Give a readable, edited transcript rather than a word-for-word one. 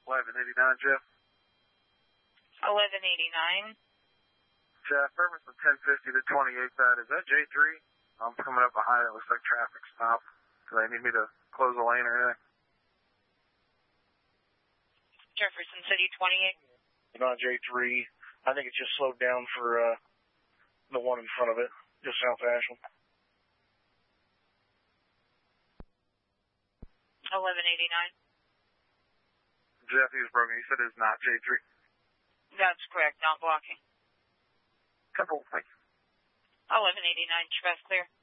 1189, Jeff. 1189. Jeff, purpose from 1050 to 28th Ave. Is that J3? I'm coming up behind it. Looks like traffic stop. Do they need me to close the lane or anything? Jefferson City 28. Not J3. I think it's just slowed down for the one in front of it, just south of Ashland. 1189. Jeff, he was broken. He said it's not J3. That's correct, not blocking. Couple, thank you. 1189, Traverse clear.